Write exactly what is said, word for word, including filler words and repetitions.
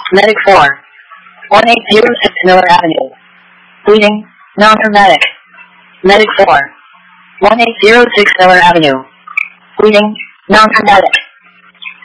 Medic four. one eight zero six Miller Avenue. Bleeding. Non-dramatic. Medic four. one eight zero six Miller Avenue. Bleeding. Non-dramatic.